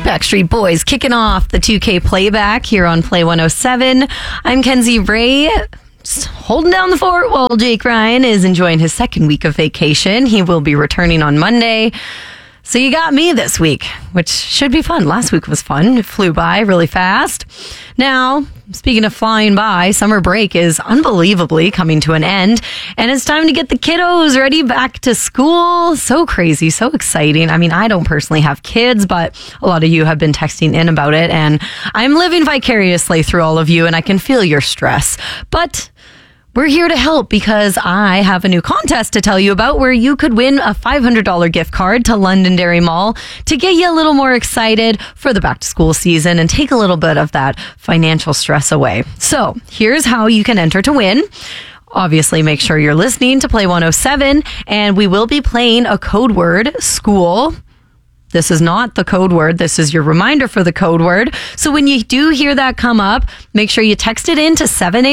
Backstreet Boys kicking off the 2K playback here on Play 107. I'm Kenzie Ray, just holding down the fort while Jake Ryan is enjoying his second week of vacation. He will be returning on Monday. So you got me this week, which should be fun. Last week was fun. It flew by really fast. Now, speaking of flying by, summer break is unbelievably coming to an end, and it's time to get the kiddos ready back to school. So crazy, so exciting. I mean, I don't personally have kids, but a lot of you have been texting in about it, and I'm living vicariously through all of you, and I can feel your stress. But we're here to help because I have a new contest to tell you about where you could win a $500 gift card to Londonderry Mall to get you a little more excited for the back to school season and take a little bit of that financial stress away. So here's how you can enter to win. Obviously, make sure you're listening to Play 107, and we will be playing a code word, school. This is not the code word. This is your reminder for the code word. So when you do hear that come up, make sure you text it in to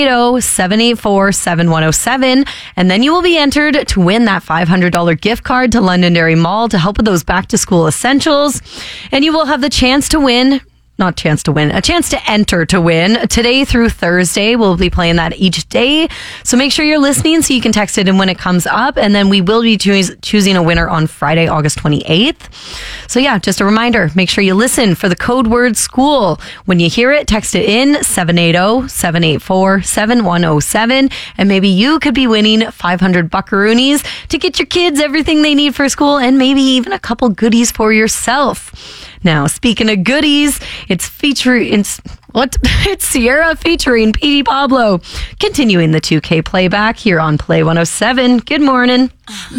780-784-7107. And then you will be entered to win that $500 gift card to Londonderry Mall to help with those back to school essentials. And you will have the chance to win. A chance to enter to win. Today through Thursday, we'll be playing that each day. So make sure you're listening so you can text it in when it comes up. And then we will be choosing a winner on Friday, August 28th. So yeah, just a reminder, make sure you listen for the code word school. When you hear it, text it in 780-784-7107. And maybe you could be winning 500 buckaroonies to get your kids everything they need for school and maybe even a couple goodies for yourself. Now, speaking of goodies, it's Sierra featuring Petey Pablo, continuing the 2K playback here on Play 107. Good morning.